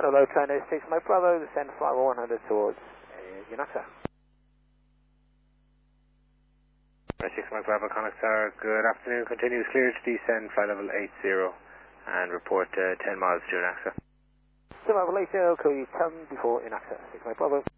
Hello, China 6 Mike Bravo, descend flight 100 towards Unaxa. 6 Mike Bravo, Connacht Tower, good afternoon, continuous clear to descend flight level 80 and report 10 miles to Unaxa. 10 level 80, call you come before Unaxa, 6 Mike Bravo.